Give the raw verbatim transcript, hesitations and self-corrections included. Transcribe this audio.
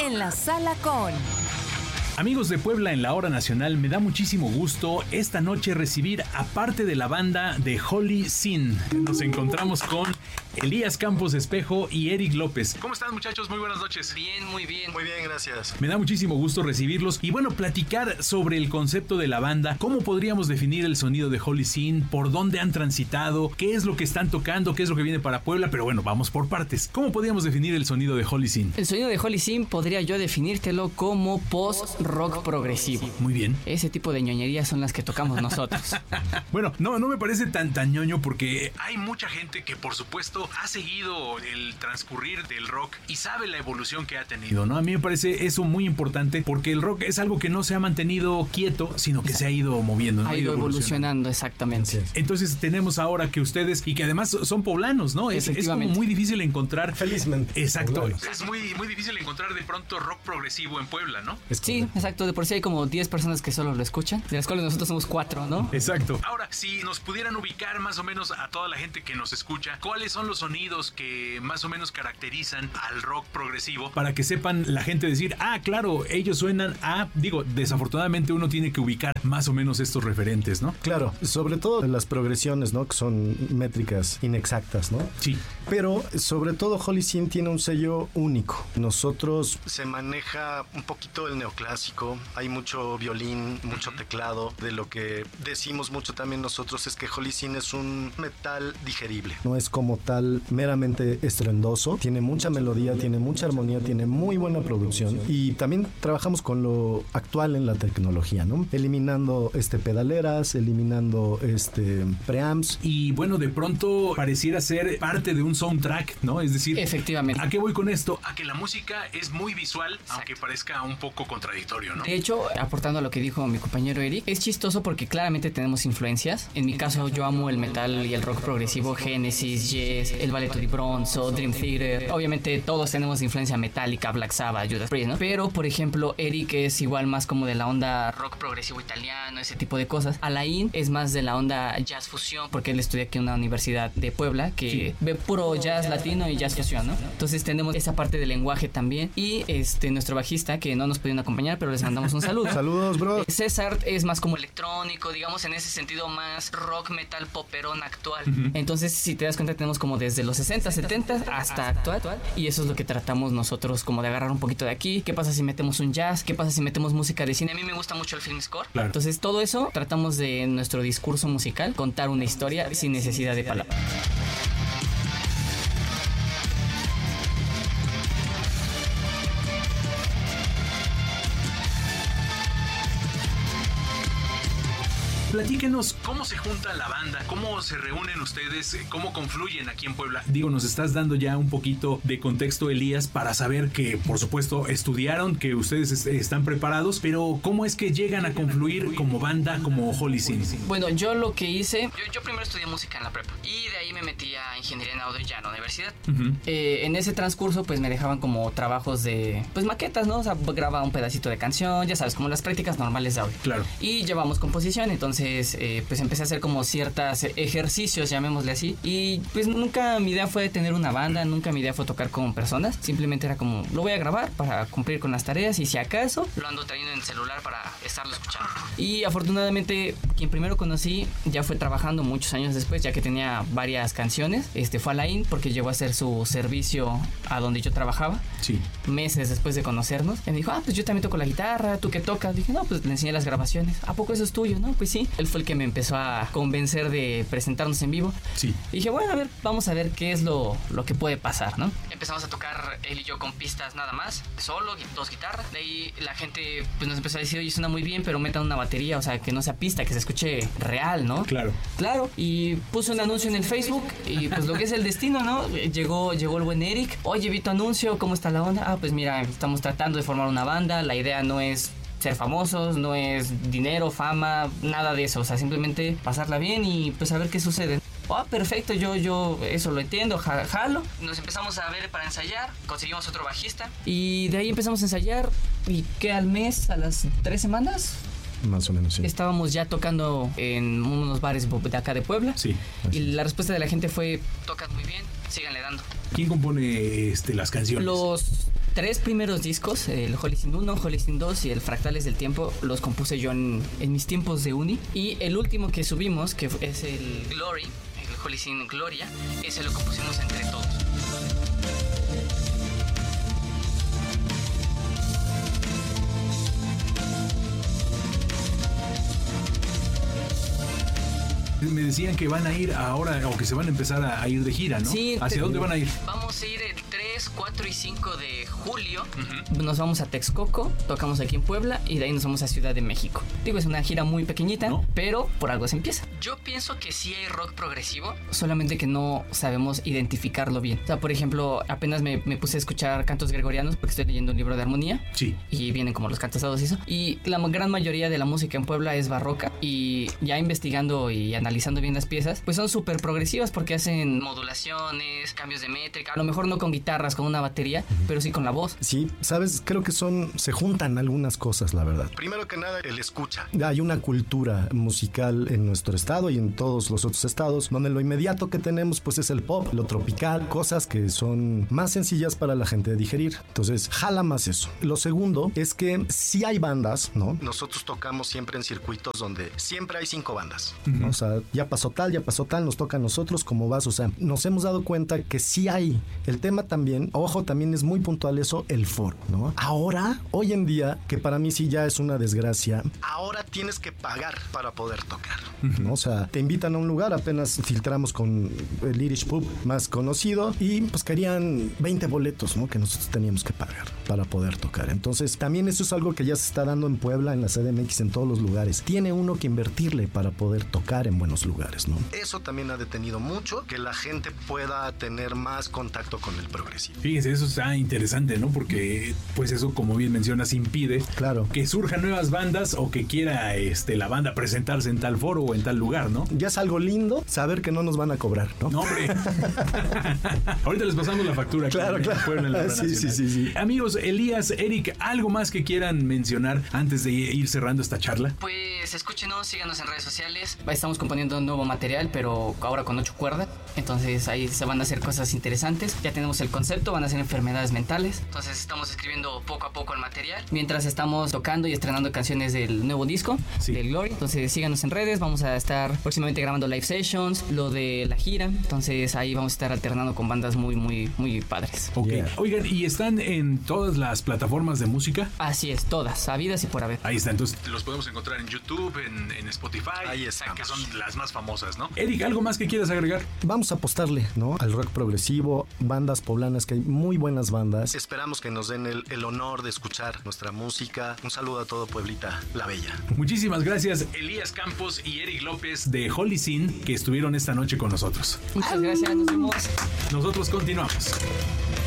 en la sala con... Amigos de Puebla en la Hora Nacional, me da muchísimo gusto esta noche recibir a parte de la banda de Holy Sin. Nos encontramos con Elías Campos Espejo y Eric López. ¿Cómo están, muchachos? Muy buenas noches. Bien, muy bien. Muy bien, gracias. Me da muchísimo gusto recibirlos y bueno, platicar sobre el concepto de la banda, cómo podríamos definir el sonido de Holy Sin, por dónde han transitado, qué es lo que están tocando, qué es lo que viene para Puebla, pero bueno, vamos por partes. ¿Cómo podríamos definir el sonido de Holy Sin? El sonido de Holy Sin podría yo definírtelo como post-rock progresivo. Muy bien. Ese tipo de ñoñerías son las que tocamos nosotros. Bueno, no, no me parece tan, tan ñoño porque hay mucha gente que por supuesto ha seguido el transcurrir del rock y sabe la evolución que ha tenido, ¿no? A mí me parece eso muy importante porque el rock es algo que no se ha mantenido quieto, sino que se ha ido moviendo, ¿no? Ha ido evolucionando, exactamente. Entonces tenemos ahora que ustedes, y que además son poblanos, ¿no? Es, es como muy difícil encontrar. Felizmente. Exacto. Poblanos. Es muy, muy difícil encontrar de pronto rock progresivo en Puebla, ¿no? Sí, exacto. De por sí hay como diez personas que solo lo escuchan, de las cuales nosotros somos cuatro, ¿no? Exacto. Ahora, si nos pudieran ubicar más o menos a toda la gente que nos escucha, ¿cuáles son los sonidos que más o menos caracterizan al rock progresivo? Para que sepan la gente decir, ah, claro, ellos suenan a... Digo, desafortunadamente uno tiene que ubicar más o menos estos referentes, ¿no? Claro, sobre todo las progresiones, ¿no? Que son métricas inexactas, ¿no? Sí. Pero sobre todo Holy Sin tiene un sello único. Nosotros se maneja un poquito el neoclásico, hay mucho violín, mucho teclado. De lo que decimos mucho también nosotros es que Holy Sin es un metal digerible. No es como tal meramente estruendoso, tiene mucha melodía, tiene mucha armonía, tiene muy buena producción y también trabajamos con lo actual en la tecnología, ¿no? Eliminando este pedaleras, eliminando este preamps. Y bueno, de pronto pareciera ser parte de un soundtrack, ¿no? Es decir, efectivamente. ¿A qué voy con esto? A que la música es muy visual, exacto, aunque parezca un poco contradictorio, ¿no? De hecho, aportando a lo que dijo mi compañero Eric, es chistoso porque claramente tenemos influencias. En mi caso, yo amo el metal y el rock progresivo, Genesis, Yes, el Ballet di Bronzo, Dream Theater. Obviamente todos tenemos influencia metálica, Black Sabbath, Judas Priest, ¿no? Pero, por ejemplo, Eric es igual más como de la onda rock progresivo italiano, ese tipo de cosas. Alain es más de la onda jazz fusión, porque él estudia aquí en una universidad de Puebla que sí, ve puro jazz latino y jazz fusión, ¿no? Entonces tenemos esa parte del lenguaje también. Y este nuestro bajista, que no nos pudieron acompañar, pero les mandamos un saludo. Saludos, bro. César es más como electrónico, digamos, en ese sentido más rock, metal, poperón actual. Uh-huh. Entonces, si te das cuenta, tenemos como desde los sesenta, setenta hasta actual. Y eso es lo que tratamos nosotros, como de agarrar un poquito de aquí. ¿Qué pasa si metemos un jazz? ¿Qué pasa si metemos música de cine? A mí me gusta mucho el film score. Claro. Entonces, todo eso tratamos de, en nuestro discurso musical, contar una historia sin necesidad de palabras. Platíquenos cómo se junta la banda, cómo se reúnen ustedes, cómo confluyen aquí en Puebla. Digo, nos estás dando ya un poquito de contexto, Elías, para saber que, por supuesto, estudiaron, que ustedes est- están preparados, pero ¿cómo es que llegan a confluir como banda, como Holy Sin? Bueno, yo lo que hice, yo, yo primero estudié música en la prepa y de ahí me metí a ingeniería en audio ya en la universidad. Uh-huh. Eh, en ese transcurso, pues me dejaban como trabajos de, pues maquetas, ¿no? O sea, grababa un pedacito de canción, ya sabes, como las prácticas normales de audio. Claro. Y llevamos composición, entonces Eh, pues empecé a hacer como ciertos ejercicios, llamémosle así, y pues nunca mi idea fue tener una banda, nunca mi idea fue tocar con personas, simplemente era como, lo voy a grabar para cumplir con las tareas y si acaso lo ando trayendo en el celular para estarlo escuchando. Y afortunadamente quien primero conocí ya fue trabajando muchos años después, ya que tenía varias canciones, este fue Alain, porque llegó a hacer su servicio a donde yo trabajaba. Sí. Meses después de conocernos, y me dijo, ah, pues yo también toco la guitarra, ¿tú qué tocas? Dije, no, pues le enseñé las grabaciones. ¿A poco eso es tuyo? No, pues sí. Él fue el que me empezó a convencer de presentarnos en vivo. Sí. Y dije, bueno, a ver, vamos a ver qué es lo, lo que puede pasar, ¿no? Empezamos a tocar él y yo con pistas nada más, solo, dos guitarras. De ahí la gente pues nos empezó a decir, oye, suena muy bien, pero metan una batería, o sea, que no sea pista, que se escuche real, ¿no? Claro. Claro. Y puse un anuncio en el Facebook y pues lo que es el destino, ¿no? Llegó, llegó el buen Eric. Oye, vi tu anuncio, ¿cómo está la onda? Ah, pues mira, estamos tratando de formar una banda. La idea no es ser famosos, no es dinero, fama, nada de eso, o sea, simplemente pasarla bien y pues a ver qué sucede. Ah, perfecto, yo, yo eso lo entiendo, jalo. Nos empezamos a ver para ensayar, conseguimos otro bajista y de ahí empezamos a ensayar y que al mes, a las tres semanas, Más o menos, sí. Estábamos ya tocando en unos bares de acá de Puebla. Sí. Y la respuesta de la gente fue, tocan muy bien, síganle dando. ¿Quién compone este, las canciones? Los tres primeros discos, el Holocene uno, Holocene dos y el Fractales del Tiempo, los compuse yo en, en mis tiempos de uni. Y el último que subimos, que es el Glory, el Holocene Gloria, ese lo compusimos entre todos. Me decían que van a ir ahora, o que se van a empezar a, a ir de gira, ¿no? Sí. ¿Hacia te, dónde van a ir? Vamos a ir el tres, cuatro y cinco de julio. Uh-huh. Nos vamos a Texcoco, tocamos aquí en Puebla y de ahí nos vamos a Ciudad de México. Digo, es una gira muy pequeñita, ¿no? Pero por algo se empieza. Yo pienso que sí hay rock progresivo, solamente que no sabemos identificarlo bien. O sea, por ejemplo, apenas me, me puse a escuchar cantos gregorianos porque estoy leyendo un libro de armonía. Sí. Y vienen como los cantados y eso. Y la gran mayoría de la música en Puebla es barroca. Y ya investigando y analizando bien las piezas, pues son súper progresivas porque hacen modulaciones, cambios de métrica, a lo mejor no con guitarras, con una batería, uh-huh. pero sí con la voz. Sí, sabes, creo que son, se juntan algunas cosas, la verdad. Primero que nada, el escucha. Hay una cultura musical en nuestro estado y en todos los otros estados, donde lo inmediato que tenemos pues es el pop, lo tropical, cosas que son más sencillas para la gente de digerir. Entonces, jala más eso. Lo segundo es que sí hay bandas, ¿no? Nosotros tocamos siempre en circuitos donde siempre hay cinco bandas. Uh-huh. O sea, ya pasó tal, ya pasó tal, nos toca a nosotros, ¿cómo vas? O sea, nos hemos dado cuenta que sí hay. El tema también, ojo, también es muy puntual eso, el foro, ¿no? Ahora, hoy en día, que para mí sí ya es una desgracia. Ahora tienes que pagar para poder tocar. ¿No? O sea, te invitan a un lugar, apenas filtramos con el Irish Pub más conocido y pues querían veinte boletos, ¿no? Que nosotros teníamos que pagar para poder tocar. Entonces, también eso es algo que ya se está dando en Puebla, en la C D M X, en todos los lugares. Tiene uno que invertirle para poder tocar en buenos lugares, ¿no? Eso también ha detenido mucho que la gente pueda tener más contacto con el progresivo. Fíjense, eso está interesante, ¿no? Porque pues eso, como bien mencionas, impide claro. que surjan nuevas bandas o que quiera este, la banda presentarse en tal foro o en tal lugar, ¿no? Ya es algo lindo saber que no nos van a cobrar, ¿no? No, hombre. Ahorita les pasamos la factura. Claro, claro. En la sí, sí, sí, sí. Amigos, Elías, Eric, ¿algo más que quieran mencionar antes de ir cerrando esta charla? Pues escúchenos, síganos en redes sociales. Estamos componiendo un nuevo material, pero ahora con ocho cuerdas. Entonces ahí se van a hacer cosas interesantes. Ya tenemos el concepto, van a ser enfermedades mentales. Entonces estamos escribiendo poco a poco el material mientras estamos tocando y estrenando canciones del nuevo disco, sí. del Glory. Entonces síganos en redes, vamos a estar próximamente grabando live sessions, lo de la gira. Entonces ahí vamos a estar alternando con bandas muy, muy, muy padres. Ok. Yeah. Oigan, ¿y están en todas las plataformas de música? Así es, todas, habidas y por haber. Ahí está, entonces los podemos encontrar en YouTube, en, en Spotify. Ahí estamos. Que son las más famosas, ¿no? Eric, ¿algo más que quieras agregar? Vamos a apostarle, ¿no? Al rock progresivo, bandas poblanas, que hay muy buenas bandas. Esperamos que nos den el, el honor de escuchar nuestra música. Un saludo a todo Pueblita la Bella. Muchísimas gracias, Elías Campos y Eric López de Holocene, que estuvieron esta noche con nosotros. Muchas gracias, nos vemos. Nosotros continuamos.